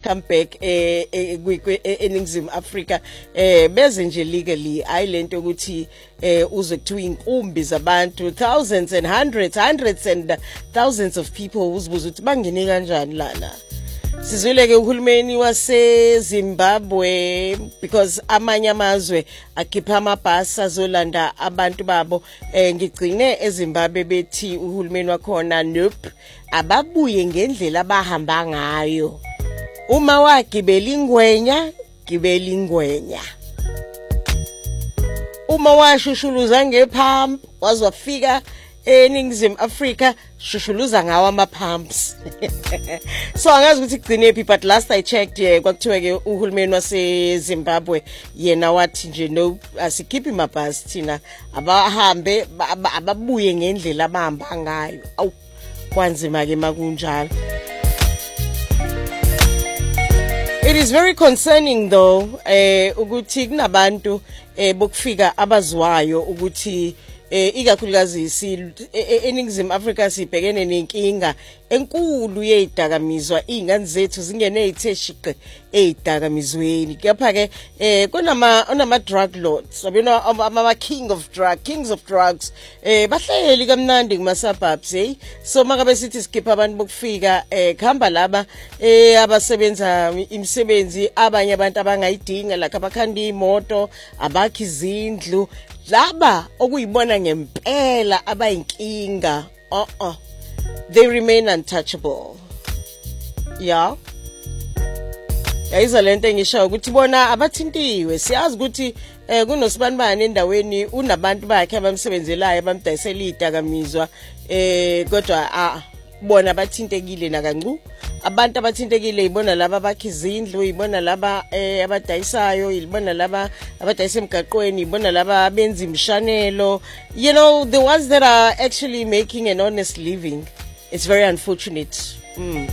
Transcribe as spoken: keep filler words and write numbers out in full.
come back eh eNingizimu Africa eh beze nje legally ayilento ukuthi eh uzwe kuthiwa inkumbi zabantu thousands and hundreds hundreds and thousands of people uzibuza ukuthi bangene kanjani lana. Sizwile ke uhulumeni wase Zimbabwe because amanye amazwe akhipha amabhasi azolanda abantu babo eh ngigcine eZimbabwe bethi uhulumeni wakhona nope ababuye ngendlela abahamba ngayo. Uma wagibela ingwenya gibela ingwenya. Uma washushuluza ngepump wazwafika eNingizimu Africa shushuluza ngawo ama-pumps. So angazi ukuthi kugcine phi but last I checked yeah kwakuthiwa ke uhulumeni wase Zimbabwe yena wathi nje no asikhiphi mabhasi thina abahambe ababuye ngendlela abahamba ngayo. Awu kwanzima ke makunjalo. It is very concerning though eh ukuthi kunabantu eh bokufika abazwayo ukuthi eh ikakhulukazi si eNingizimu Africa sibhekene nenkinga enkulu yezidakamizwa izingane zethu zingene ezitheshiqe ezidakamizweni kepha ke eh kunama onama drug lords yabona ama king of drug kings of drugs eh bahleli kamnandi kuma suburbs eh so makabe sithi skip abantu bokufika eh khamba laba eh abasebenza imisebenzi abanye abantu abangayidinga la abakhanda imoto abakhi izindlu laba okuyibona ngempela abayinkinga uh uh they remain untouchable. Yeah. Yayiza lento engisho ukuthi bona abathintiwe siyazi ukuthi eh kunosibanibani endaweni unabantu bakhe abamsebenzelayo abamdayisela idakamizwa eh kodwa ah bona bathintekile nakancu abantu abathintekile ibona laba abakhi izindlu ibona laba eh abadayisayo ibona laba abadayisa emgaqweni ibona laba benza imshanelo you know the ones that are actually making an honest living. It's very unfortunate. Mm.